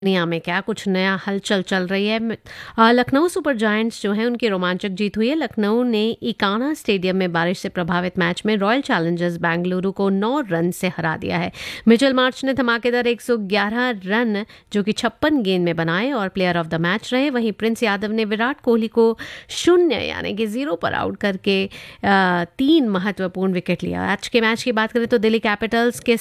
दुनिया में क्या कुछ नया हलचल चल रही है। लखनऊ सुपर जायंट्स जो है उनकी रोमांचक जीत हुई है। लखनऊ ने इकाना स्टेडियम में बारिश से प्रभावित मैच में रॉयल चैलेंजर्स बेंगलुरु को 9 रन से हरा दिया है। मिचेल मार्श ने धमाकेदार 111 रन जो कि 56 गेंद में बनाए और प्लेयर ऑफ द मैच रहे। वहीं प्रिंस यादव ने विराट कोहली को 0 यानी कि 0 पर आउट करके 3 महत्वपूर्ण विकेट लिया। आज के मैच की बात करें तो दिल्ली कैपिटल्स के